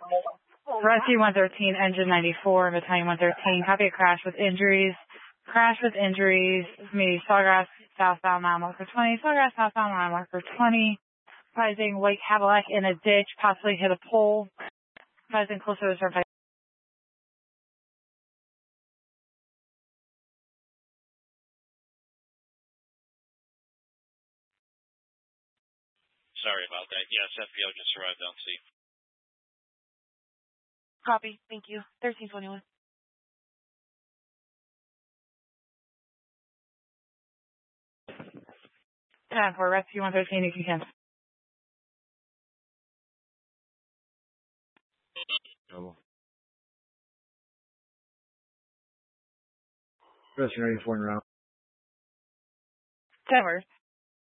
Rescue 113, engine 94, battalion 113. Copy a crash with injuries. Crash with injuries. Me, Sawgrass, southbound mile marker 20. Sawgrass, southbound mile marker 20. Rising white Cadillac in a ditch, possibly hit a pole. Rising closer to the turnpike. Sorry about that. Yes, FBO just arrived on scene. Copy. Thank you. 1321. For Rescue 113, if you can. Double. Rescue 94 en route. 10 words.